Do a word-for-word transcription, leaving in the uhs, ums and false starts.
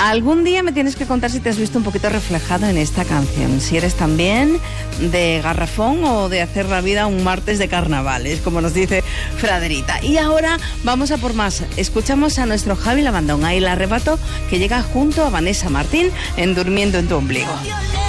Algún día me tienes que contar si te has visto un poquito reflejado en esta canción, si eres también de garrafón o de hacer la vida un martes de carnavales, como nos dice Fraderita. Y ahora vamos a por más. Escuchamos a nuestro Javi Labandón, ahí el arrebato, que llega junto a Vanessa Martín en Durmiendo en tu ombligo.